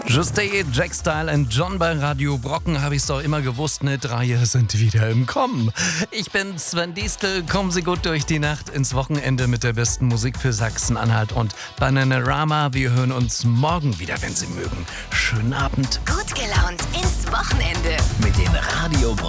Juste, Jack Style und John bei Radio Brocken, habe ich's doch immer gewusst, eine Reihe sind wieder im Kommen. Ich bin Sven Diestel, kommen Sie gut durch die Nacht ins Wochenende mit der besten Musik für Sachsen-Anhalt und Bananarama. Wir hören uns morgen wieder, wenn Sie mögen. Schönen Abend. Gut gelaunt ins Wochenende. Mit den Radio